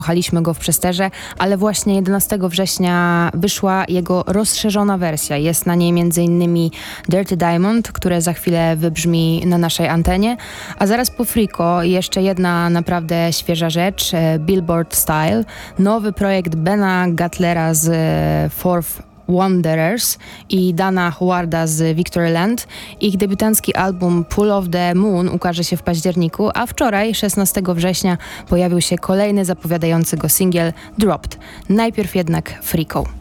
Słuchaliśmy go w Przesterze, ale właśnie 11 września wyszła jego rozszerzona wersja. Jest na niej m.in. Dirty Diamond, które za chwilę wybrzmi na naszej antenie, a zaraz po Frico jeszcze jedna naprawdę świeża rzecz, Billboard Style, nowy projekt Bena Gutlera z Fourth Wanderers i Dana Howarda z Victoryland. Ich debiutancki album Pull of the Moon ukaże się w październiku, a wczoraj, 16 września, pojawił się kolejny zapowiadający go singiel Dropped. Najpierw jednak Frico.